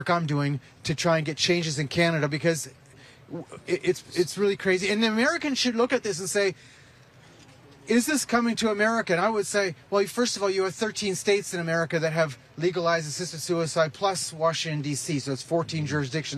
I'm doing to try and get changes in Canada, because it's really crazy. And the Americans should look at this and say, is this coming to America? And I would say, well, first of all, you have 13 states in America that have legalized assisted suicide, plus Washington, D.C., so it's 14 jurisdictions.